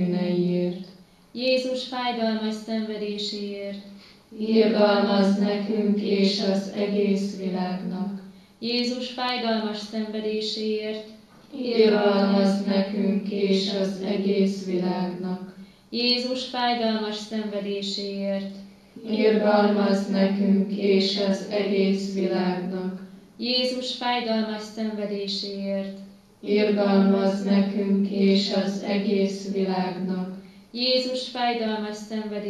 bűneiért. Jézus fájdalmas szenvedéséért, Irgalmazz nekünk és az egész világnak. Jézus fájdalmas szenvedéséért, Irgalmazz nekünk és az egész világnak. Jézus fájdalmas szenvedéséért, Irgalmazz nekünk és az egész világnak. Jézus fájdalmas szenvedéséért, Irgalmazz nekünk és az egész világnak. Jézus fájdalmas szenvedéséért,